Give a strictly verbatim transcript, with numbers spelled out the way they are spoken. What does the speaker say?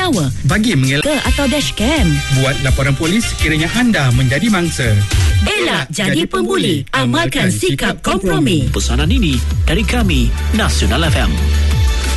nyawa? Bagi mengelak Ke atau dashcam? buat laporan polis sekiranya anda menjadi mangsa. Elak jadi pembuli. Amalkan sikap kompromi. Pesanan ini dari kami, Nasional F M.